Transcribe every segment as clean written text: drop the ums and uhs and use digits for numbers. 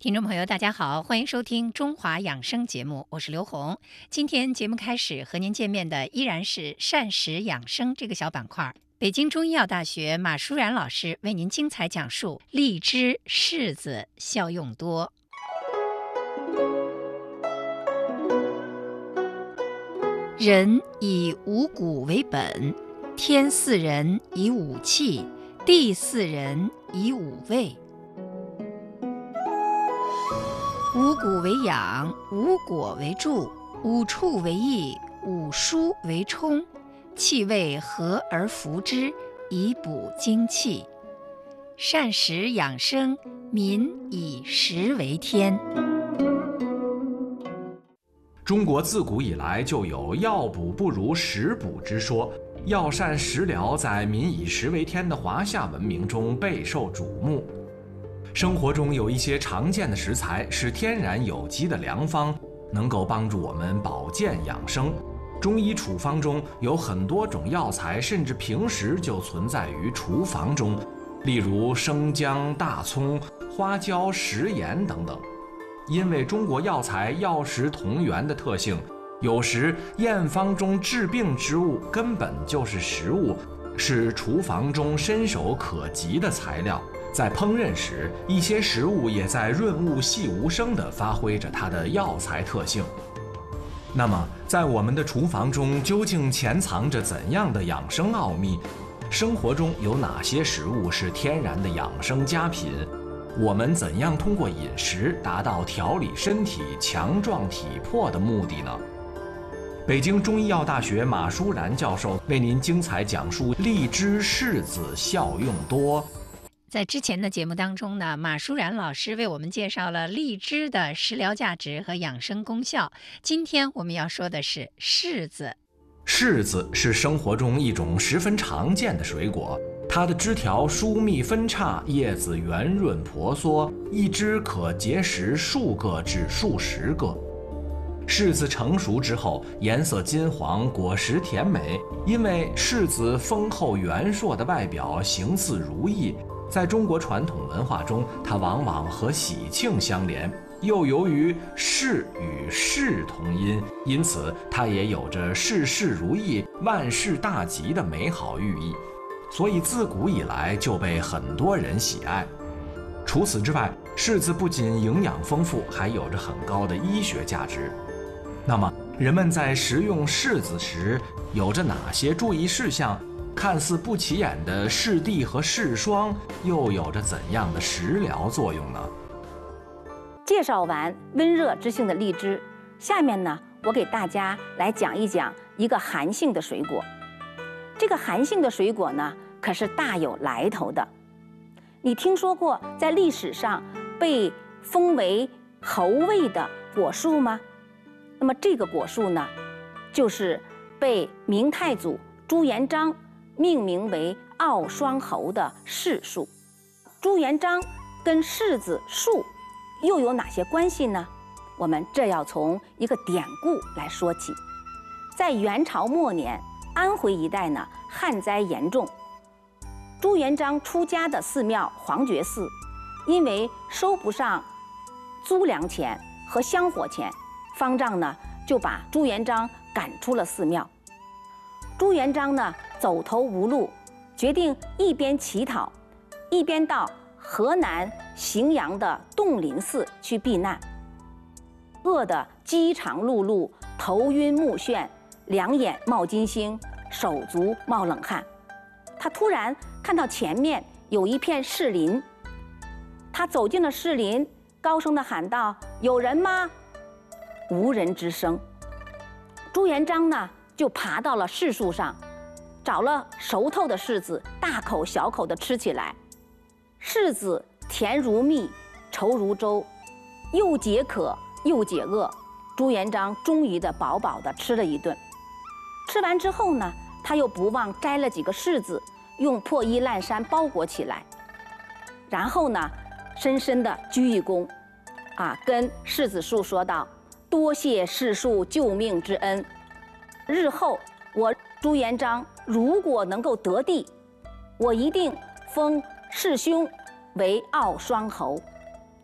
听众朋友，大家好，欢迎收听中华养生节目，我是刘红。今天节目开始和您见面的依然是膳食养生这个小板块。北京中医药大学马舒然老师为您精彩讲述荔枝、柿子效用多。人以五谷为本，天赐人以五气，地赐人以五味。五谷为养，五果为助，五畜为益，五蔬为充，气味和而服之，以补精气。膳食养生，民以食为天。 中国自古以来就有药补不如食补之说，药膳食疗在民以食为天的华夏文明中备受瞩目。生活中有一些常见的食材是天然有机的良方，能够帮助我们保健养生。中医处方中有很多种药材，甚至平时就存在于厨房中，例如生姜、大葱、花椒、食盐等等。因为中国药材药食同源的特性，有时验方中治病之物根本就是食物，是厨房中伸手可及的材料。在烹饪时，一些食物也在润物细无声地发挥着它的药材特性。那么，在我们的厨房中究竟潜藏着怎样的养生奥秘？生活中有哪些食物是天然的养生佳品？我们怎样通过饮食达到调理身体、强壮体魄的目的呢？北京中医药大学马舒然教授为您精彩讲述荔枝、柿子效用多。 在之前的节目当中呢，马舒然老师为我们介绍了荔枝的食疗价值和养生功效。今天我们要说的是柿子。 柿子是生活中一种十分常见的水果，它的枝条疏密分叉，叶子圆润婆娑，一枝可结实数个至数十个。柿子成熟之后，颜色金黄，果实甜美。因为柿子丰厚圆硕的外表，形似如意，在中国传统文化中，它往往和喜庆相连，又由于柿与事同音，因此它也有着事事如意、万事大吉的美好寓意，所以自古以来就被很多人喜爱。除此之外，柿子不仅营养丰富，还有着很高的医学价值。那么，人们在食用柿子时有着哪些注意事项？看似不起眼的柿蒂和柿霜又有着怎样的食疗作用呢？ 介绍完温热之性的荔枝，下面呢，我给大家来讲一讲一个寒性的水果。这个寒性的水果呢，可是大有来头的。你听说过在历史上被封为侯位的果树吗？那么这个果树呢，就是被明太祖朱元璋命名为奥双侯的柿树。朱元璋跟柿子树又有哪些关系呢？我们这要从一个典故来说起。在元朝末年，安徽一带呢旱灾严重，朱元璋出家的寺庙黄觉寺，因为收不上租粮钱和香火钱，方丈呢就把朱元璋赶出了寺庙。朱元璋呢走投无路，决定一边乞讨，一边到河南荥阳的洞林寺去避难。饿得饥肠辘辘，头晕目眩，两眼冒金星，手足冒冷汗。他突然看到前面有一片柿林，他走进了柿林，高声地喊道：“有人吗？”无人之声。朱元璋呢就爬到了柿树上，找了熟透的柿子，大口小口地吃起来。柿子甜如蜜，稠如粥，又解渴又解饿。朱元璋终于的饱饱地吃了一顿。吃完之后呢，他又不忘摘了几个柿子，用破衣烂衫包裹起来，然后呢，深深地鞠一躬，跟柿子树说道：“多谢柿树救命之恩，日后我朱元璋如果能够得地，我一定封柿兄为奥双侯。”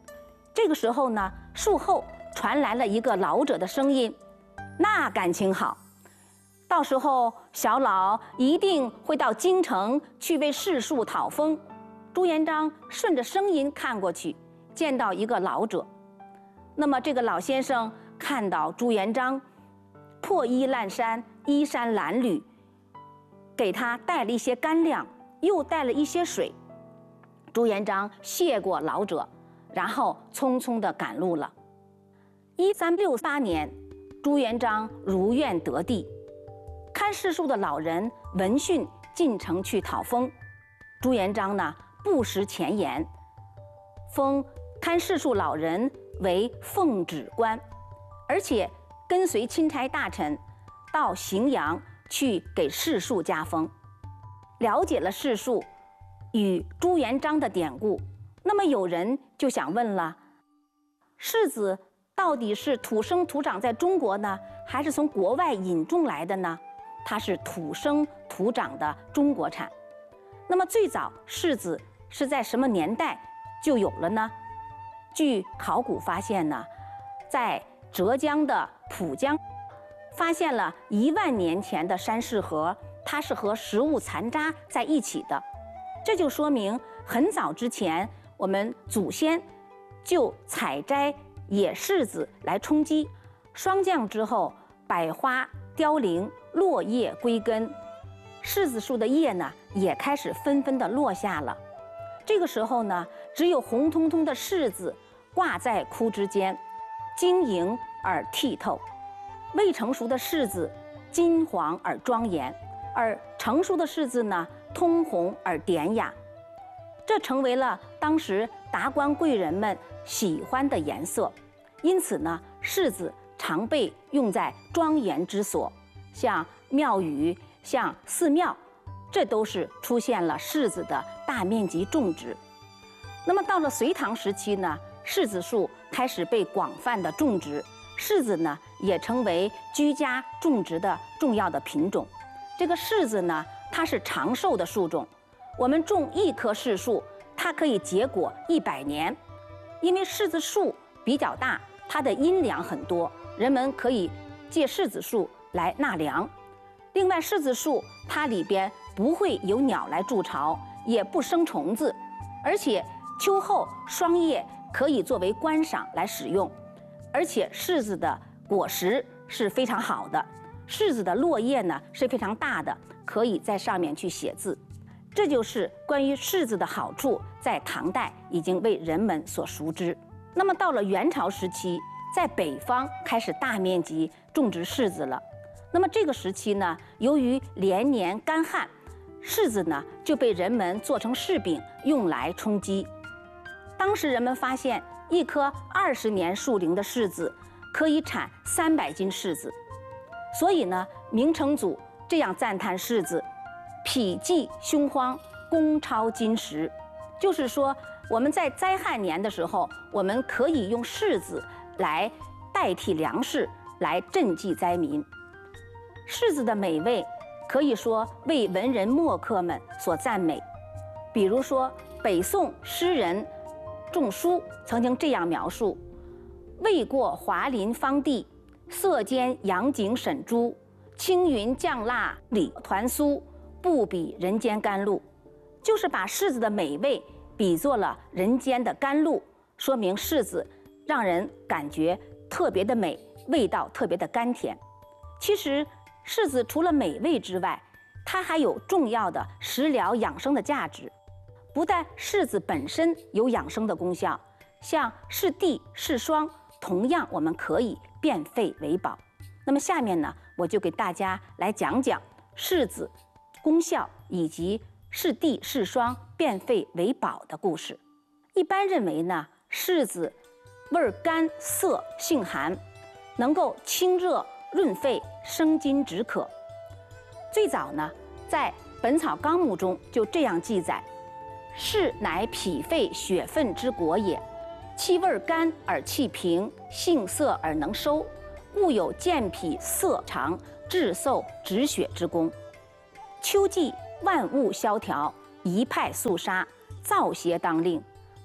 这个时候呢，树后传来了一个老者的声音：“那感情好，到时候小老一定会到京城去为世庶讨封。”朱元璋顺着声音看过去，见到一个老者。那么这个老先生看到朱元璋破衣烂衫、衣衫褴褛，给他带了一些干粮，又带了一些水。朱元璋谢过老者，然后匆匆地赶路了。1368年，朱元璋如愿得地，看世庶的老人闻讯进城去讨封。朱元璋呢，不识前言，封看世庶老人为奉旨官，而且跟随钦差大臣到荥阳去给世庶加封。了解了世庶与朱元璋的典故，那么有人就想问了：世子到底是土生土长在中国呢，还是从国外引种来的呢？它是土生土长的中国产。那么最早世子是在什么年代就有了呢？据考古发现呢，在浙江的浦江发现了10000年前的山试盒，它是和食物残渣在一起的。这就说明很早之前我们祖先就采摘野柿子来充饥，霜降之后百花凋零，落叶归根，柿子树的叶呢也开始纷纷的落下了。这个时候呢，只有红彤彤的柿子挂在枯枝间，晶莹而剔透；未成熟的柿子金黄而庄严，而成熟的柿子呢通红而典雅。这成为了当时达官贵人们喜欢的颜色，因此呢，柿子常被用在庄严之所，像庙宇、像寺庙，这都是出现了柿子的大面积种植。那么到了隋唐时期呢，柿子树开始被广泛的种植，柿子呢也成为居家种植的重要的品种。这个柿子呢，它是长寿的树种，我们种1棵柿树，它可以结果100年。因为柿子树比较大，它的阴凉很多，人们可以借柿子树来纳凉。另外，柿子树它里边不会有鸟来筑巢，也不生虫子，而且秋后霜叶可以作为观赏来使用。而且柿子的果实是非常好的，柿子的落叶呢是非常大的，可以在上面去写字。这就是关于柿子的好处，在唐代已经为人们所熟知。那么到了元朝时期，在北方开始大面积种植柿子了。那么这个时期呢，由于连年干旱，柿子呢就被人们做成柿饼，用来充饥。当时人们发现，一棵20年树龄的柿子可以产300斤柿子，所以呢，明成祖这样赞叹柿子：否济凶荒，功超金石。就是说，我们在灾害年的时候，我们可以用柿子来代替粮食，来赈济灾民。柿子的美味可以说为文人墨客们所赞美。比如说，北宋诗人仲舒曾经这样描述：未过华林芳地，色间洋景沈珠，青云酱辣里团酥，不比人间甘露。就是把柿子的美味比作了人间的甘露，说明柿子让人感觉特别的美，味道特别的甘甜。其实柿子除了美味之外，它还有重要的食疗养生的价值。不但柿子本身有养生的功效，像柿蒂、柿霜，同样我们可以变废为宝。那么下面呢，我就给大家来讲讲柿子功效以及柿蒂、柿霜变废为宝的故事。一般认为呢，柿子味甘涩性寒，能够清热润肺、生津止渴。最早呢，在《本草纲目》中就这样记载：柿乃脾肺血分之果也，其味甘而气平，性涩而能收，故有健脾涩肠、治嗽止血之功。秋季万物萧条，一派肃杀，燥邪当令。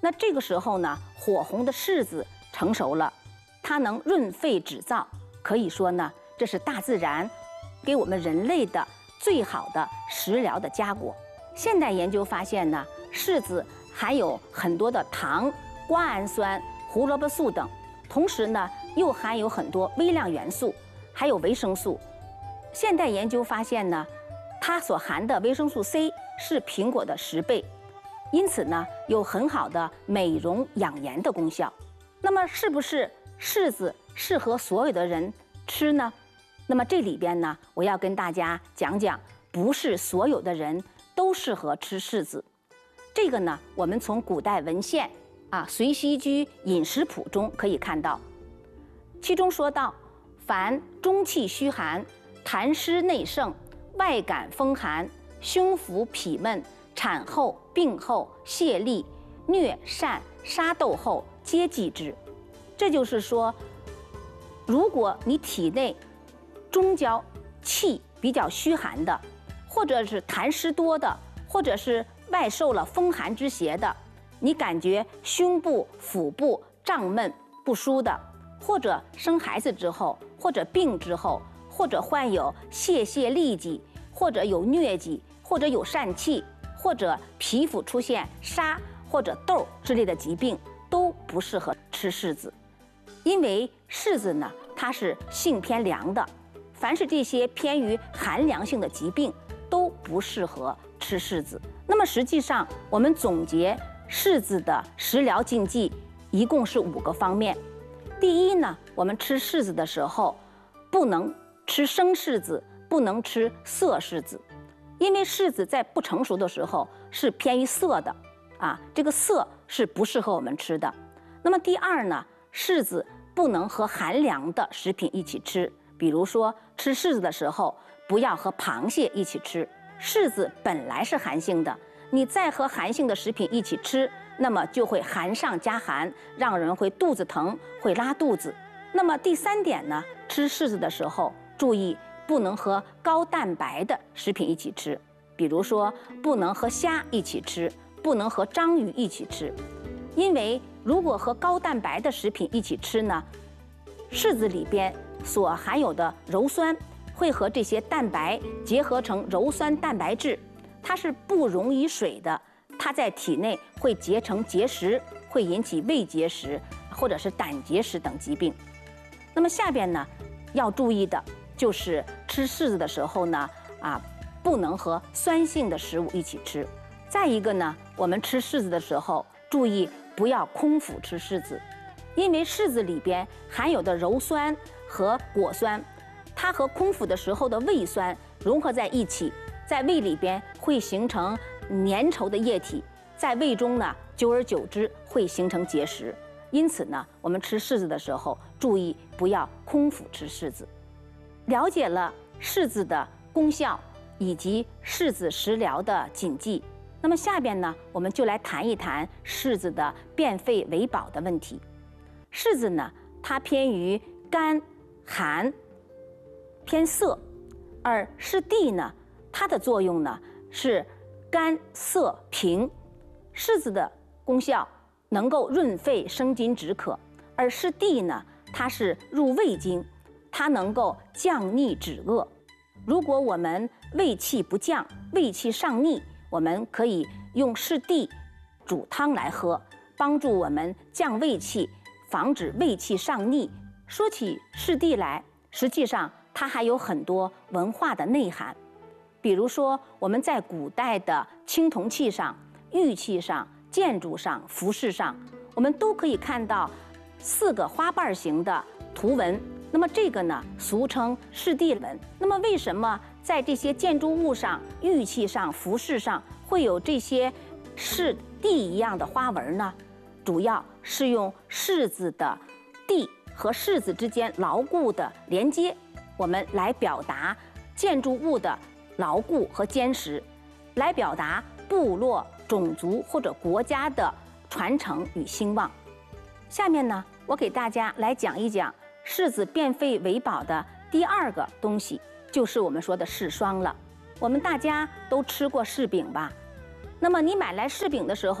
那这个时候呢，火红的柿子成熟了，它能润肺止燥，可以说呢，这是大自然给我们人类的最好的食疗的佳果。现代研究发现呢，柿子含有很多的糖、瓜氨酸、胡萝卜素等，同时呢，又含有很多微量元素，还有维生素。现代研究发现呢，它所含的维生素 C 是苹果的10倍，因此呢，有很好的美容养颜的功效。那么，是不是柿子适合所有的人吃呢？那么这里边呢，我要跟大家讲讲，不是所有的人都适合吃柿子。这个呢，我们从古代文献《随溪居饮食谱》中可以看到，其中说到，凡中气虚寒、痰湿内盛、外感风寒、胸腹痞闷、产后、病后、泄痢、疟疝、沙痘后，皆忌之。这就是说，如果你体内中焦气比较虚寒的，或者是痰湿多的，或者是外受了风寒之邪的，你感觉胸部、腹部胀闷不舒的，或者生孩子之后，或者病之后，或者患有泄痢疾，或者有疟疾，或者有疝气，或者皮肤出现沙或者痘之类的疾病，都不适合吃柿子。因为柿子呢，它是性偏凉的，凡是这些偏于寒凉性的疾病都不适合吃柿子。那么实际上，我们总结柿子的食疗禁忌一共是5个方面。第一呢，我们吃柿子的时候，不能吃生柿子，不能吃涩柿子，因为柿子在不成熟的时候是偏于涩的，这个涩是不适合我们吃的。那么第二呢，柿子不能和寒凉的食品一起吃，比如说吃柿子的时候，不要和螃蟹一起吃。柿子本来是寒性的，你再和寒性的食品一起吃，那么就会寒上加寒，让人会肚子疼，会拉肚子。那么第3点呢，吃柿子的时候注意不能和高蛋白的食品一起吃，比如说不能和虾一起吃，不能和章鱼一起吃，因为如果和高蛋白的食品一起吃呢，柿子里边所含有的鞣酸会和这些蛋白结合成鞣酸蛋白质，它是不溶于水的，它在体内会结成结石，会引起胃结石或者是胆结石等疾病。那么下边呢，要注意的就是吃柿子的时候呢，不能和酸性的食物一起吃。再一个呢，我们吃柿子的时候，注意不要空腹吃柿子，因为柿子里边含有的鞣酸和果酸，它和空腹的时候的胃酸融合在一起，在胃里边会形成粘稠的液体，在胃中呢，久而久之会形成结石。因此呢，我们吃柿子的时候，注意不要空腹吃柿子。了解了柿子的功效以及柿子食疗的禁忌，那么下边呢，我们就来谈一谈柿子的变肺为宝的问题。柿子呢，它偏于甘寒，偏涩，而柿地呢，它的作用呢是甘涩平。柿子的功效能够润肺生津止渴，而柿地呢，它是入胃经，它能够降逆止恶。如果我们胃气不降，胃气上逆，我们可以用柿地煮汤来喝，帮助我们降胃气，防止胃气上逆。说起柿地来，实际上它还有很多文化的内涵，比如说我们在古代的青铜器上、玉器上、建筑上、服饰上，我们都可以看到4个花瓣形的图文。那么这个呢，俗称柿地纹。那么为什么在这些建筑物上、玉器上、服饰上会有这些柿地一样的花纹呢？主要是用柿子的地和柿子之间牢固的连接，我们来表达建筑物的牢固和坚实，来表达部落、种族或者国家的传承与兴旺。下面呢，我给大家来讲一讲柿子变肺为宝的第2个东西，就是我们说的柿霜了。我们大家都吃过柿饼吧？那么你买来柿饼的时候，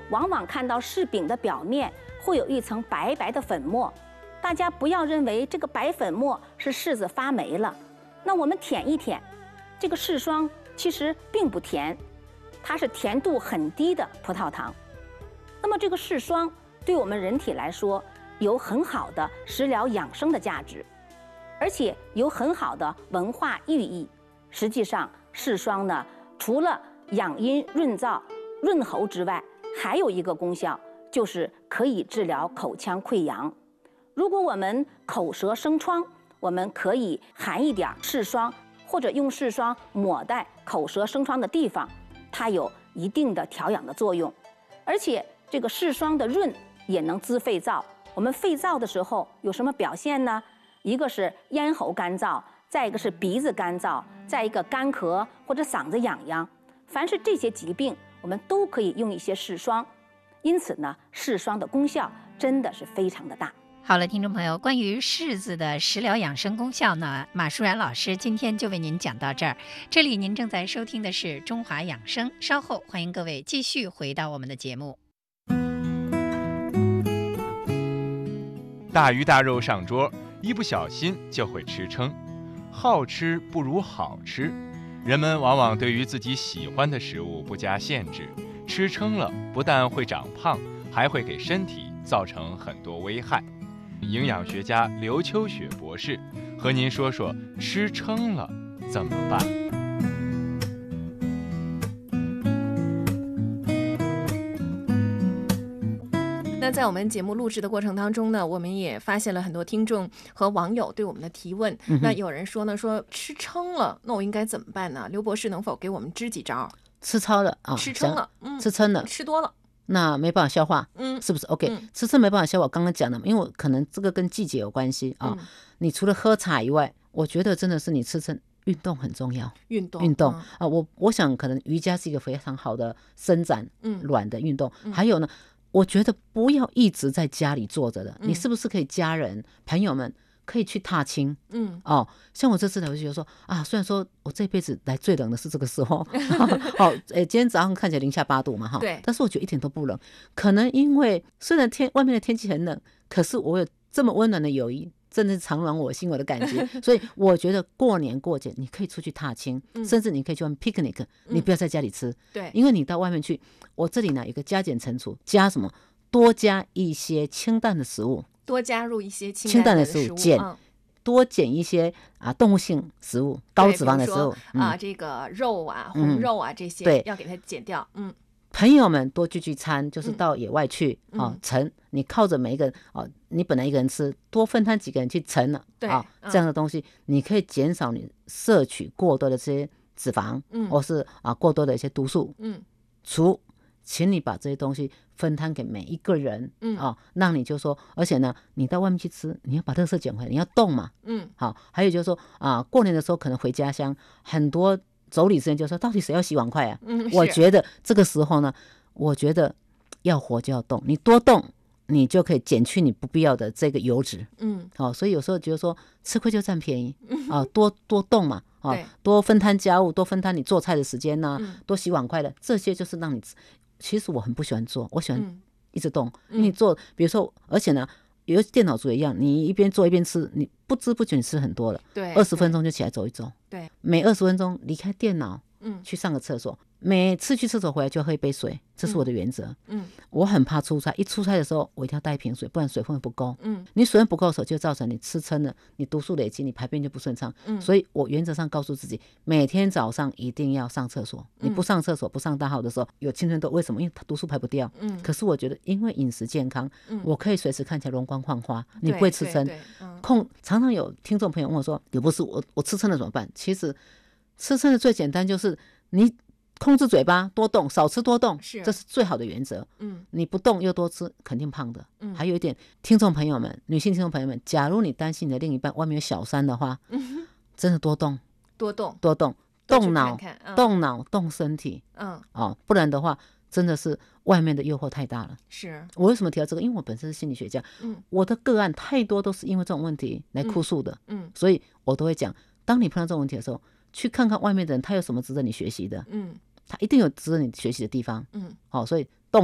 往往看到柿饼的表面会有一层白白的粉末，大家不要认为这个白粉末是柿子发霉了。那我们舔一舔，这个柿霜其实并不甜，它是甜度很低的葡萄糖。那么这个柿霜对我们人体来说有很好的食疗养生的价值，而且有很好的文化寓意。实际上，柿霜呢，除了养阴润燥、润喉之外，还有一个功效，就是可以治疗口腔溃疡。如果我们口舌生疮，我们可以含一点柿霜，或者用柿霜抹在口舌生疮的地方，它有一定的调养的作用。而且这个柿霜的润也能滋肺燥。我们肺燥的时候有什么表现呢？一个是咽喉干燥，再一个是鼻子干燥，再一个干咳或者嗓子痒痒。凡是这些疾病，我们都可以用一些柿霜。因此呢，柿霜的功效真的是非常的大。 好了，听众朋友，关于柿子的食疗养生功效呢，马淑然老师今天就为您讲到这儿。这里您正在收听的是中华养生，稍后欢迎各位继续回到我们的节目。 大鱼大肉上桌，一不小心就会吃撑。好吃不如好吃，人们往往对于自己喜欢的食物不加限制，吃撑了不但会长胖，还会给身体造成很多危害。营养学家刘秋雪博士和您说说吃撑了怎么办。 那在我们节目录制的过程当中呢，我们也发现了很多听众和网友对我们的提问。那有人说呢，说吃撑了，那我应该怎么办呢？刘博士能否给我们支几招？ 吃超了啊， 吃撑了， 吃撑了， 吃多了， 那没办法消化，是不是 ？OK，吃撑没办法消化，我刚刚讲的嘛，因为我可能这个跟季节有关系啊。你除了喝茶以外，我觉得真的是你吃撑。运动很重要，运动啊，我想可能瑜伽是一个非常好的伸展卵的运动。还有呢，我觉得不要一直在家里坐着的，你是不是可以家人朋友们可以去踏青？像我这次来我就觉得说啊，虽然说我这辈子来最冷的是这个时候，今天早上看起来零下8度嘛， 对， 但是我觉得一点都不冷。可能因为虽然外面的天气很冷，可是我有这么温暖的友谊。真的是常暖我心我的感觉，所以我觉得过年过节你可以出去踏青，甚至你可以去玩 picnic，你不要在家里吃， 对， 因为你到外面去，我这里呢有个加减乘除，加什么？多加一些清淡的食物， 多加入一些清淡的食物， 多减一些动物性食物，高脂肪的食物这个肉啊、红肉啊这些，对，要给它减掉。 朋友们多聚餐，就是到野外去你靠着每一个人你本来一个人吃，多分摊几个人去盛了， 对这样的东西，你可以减少你摄取过多的这些脂肪，或是过多的一些毒素，请你把这些东西分摊给每一个人，让你就说，而且呢，你到外面去吃，你要把垃圾捡回来，你要动嘛，好，还有就是说过年的时候可能回家乡，很多妯娌之间就说，到底谁要洗碗筷啊？我觉得这个时候呢，我觉得要活就要动，你多动，你就可以减去你不必要的这个油脂，所以有时候觉得说吃亏就占便宜，多动嘛，多分摊家务，多分摊你做菜的时间呐，多洗碗筷的，这些就是让你。其实我很不喜欢做，我喜欢一直动。你做，比如说，而且呢，有电脑族也一样，你一边做一边吃，你不知不觉你吃很多了。 对 ，20分钟就起来走一走。 对， 每20分钟离开电脑，去上个厕所。每次去厕所回来就喝一杯水，这是我的原则。我很怕出差，一出差的时候我一定要带一瓶水，不然水分不够。你水分不够的时候，就造成你吃撑了，你毒素累积，你排便就不顺畅。所以我原则上告诉自己，每天早上一定要上厕所。你不上厕所，不上大号的时候，有青春痘，为什么？因为它毒素排不掉。可是我觉得，因为饮食健康，我可以随时看起来容光焕发，你不会吃撑。常常有听众朋友问我说，有不是我吃撑了怎么办？其实吃撑的最简单就是你。控制嘴巴，多动，少吃多动，这是最好的原则。你不动又多吃，肯定胖的。还有一点，听众朋友们，女性听众朋友们，假如你担心你的另一半外面有小三的话，真的多动，动脑，动身体。不然的话，真的是外面的诱惑太大了。 是我为什么提到这个？因为我本身是心理学家，我的个案太多都是因为这种问题来哭诉的。所以我都会讲，当你碰到这种问题的时候，去看看外面的人，他有什么值得你学习的。他一定有值得你学习的地方。所以动脑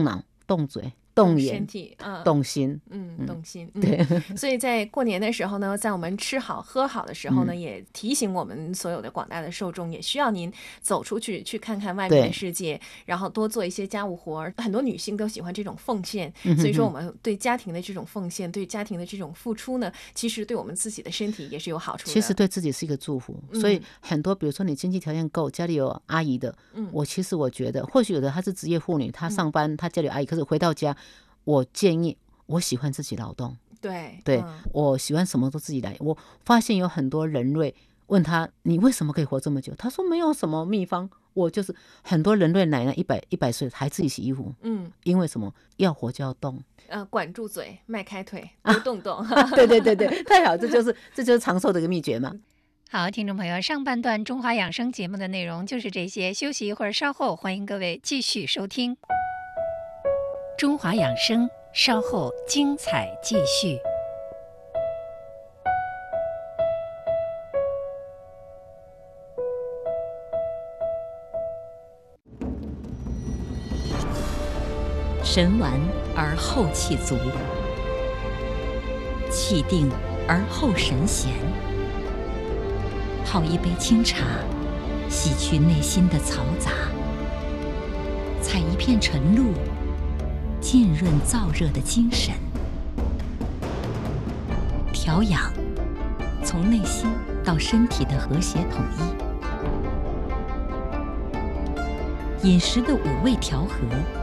动嘴、动眼、 身体， 动心， 动心。 对， 所以在过年的时候呢，在我们吃好喝好的时候呢，也提醒我们所有的广大的受众，也需要您走出去去看看外面的世界，然后多做一些家务活。很多女性都喜欢这种奉献，所以说我们对家庭的这种奉献，对家庭的这种付出呢，其实对我们自己的身体也是有好处的。 其实对自己是一个祝福。所以很多，比如说你经济条件够，家里有阿姨的，其实我觉得，或许有的她是职业妇女，她上班，她家里有阿姨，可是回到家，我建议，我喜欢自己劳动。对，我喜欢什么都自己来。我发现有很多人类问他，你为什么可以活这么久？他说没有什么秘方，我就是很多人类奶奶100岁还自己洗衣服，因为什么？要活就要动， 管住嘴，迈开腿，多动动。 对，太好，这就是长寿的一个秘诀嘛。 好，听众朋友，上半段中华养生节目的内容就是这些，休息一会儿，稍后欢迎各位继续收听中华养生，稍后精彩继续。 神完而后气足，气定而后神闲。泡一杯清茶，洗去内心的嘈杂；采一片晨露，浸润燥热的精神。调养，从内心到身体的和谐统一；饮食的5味调和，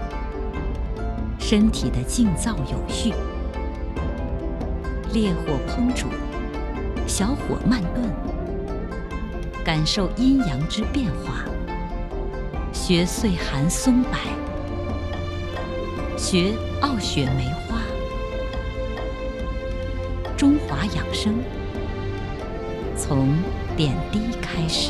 身体的静躁有序。烈火烹煮，小火慢炖，感受阴阳之变化，学岁寒松柏，学傲雪梅花。中华养生，从点滴开始。